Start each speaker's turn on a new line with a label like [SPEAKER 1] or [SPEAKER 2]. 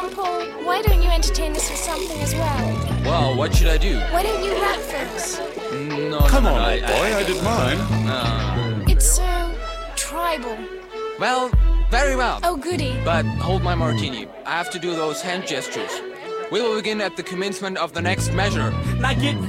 [SPEAKER 1] Jean-Paul, why don't you entertain us with something as well?
[SPEAKER 2] Well, what should I do?
[SPEAKER 1] Why don't you rap for us?
[SPEAKER 2] No,
[SPEAKER 3] Come
[SPEAKER 2] no,
[SPEAKER 3] on,
[SPEAKER 2] no,
[SPEAKER 3] old boy, I did mine.
[SPEAKER 1] It's so tribal.
[SPEAKER 2] Well, very well.
[SPEAKER 1] Oh, goody.
[SPEAKER 2] But hold my martini. I have to do those hand gestures. We will begin at the commencement of the next measure.
[SPEAKER 4] Now get